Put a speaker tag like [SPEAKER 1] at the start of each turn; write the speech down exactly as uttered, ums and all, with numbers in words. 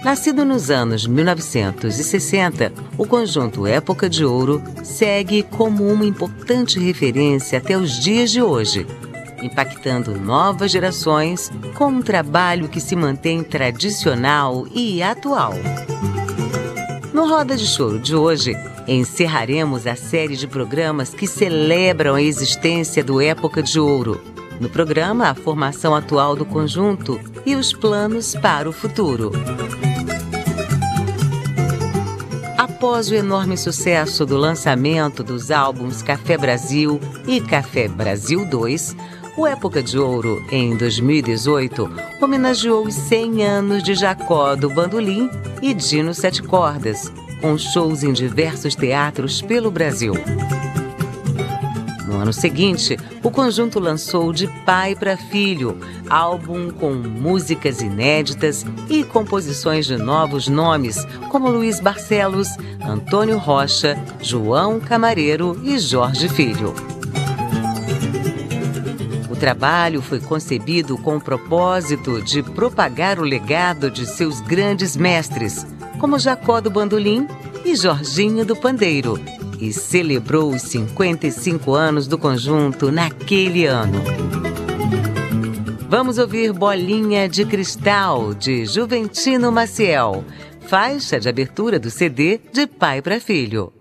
[SPEAKER 1] Nascido nos anos mil novecentos e sessenta, o conjunto Época de Ouro segue como uma importante referência até os dias de hoje, impactando novas gerações com um trabalho que se mantém tradicional e atual. No Roda de Choro de hoje, encerraremos a série de programas que celebram a existência do Época de Ouro. No programa, a formação atual do conjunto e os planos para o futuro. Após o enorme sucesso do lançamento dos álbuns Café Brasil e Café Brasil dois, o Época de Ouro, em dois mil e dezoito, homenageou os cem anos de Jacó do Bandolim e Dino Sete Cordas, com shows em diversos teatros pelo Brasil. No ano seguinte, o conjunto lançou De Pai para Filho, álbum com músicas inéditas e composições de novos nomes, como Luiz Barcelos, Antônio Rocha, João Camareiro e Jorge Filho. O trabalho foi concebido com o propósito de propagar o legado de seus grandes mestres, como Jacó do Bandolim e Jorginho do Pandeiro, e celebrou os cinquenta e cinco anos do conjunto naquele ano. Vamos ouvir Bolinha de Cristal, de Juventino Maciel, faixa de abertura do C D De Pai para Filho.